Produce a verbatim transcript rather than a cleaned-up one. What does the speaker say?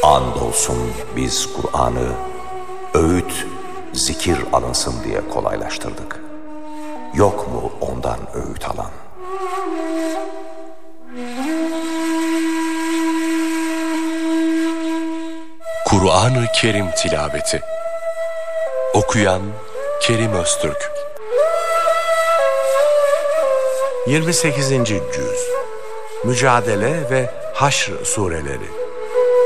Andolsun biz Kur'an'ı öğüt, zikir alınsın diye kolaylaştırdık. Yok mu ondan öğüt alan? Kur'an-ı Kerim tilaveti. Okuyan Kerim Öztürk. yirmi sekizinci cüz Mücadele ve Haşr sureleri.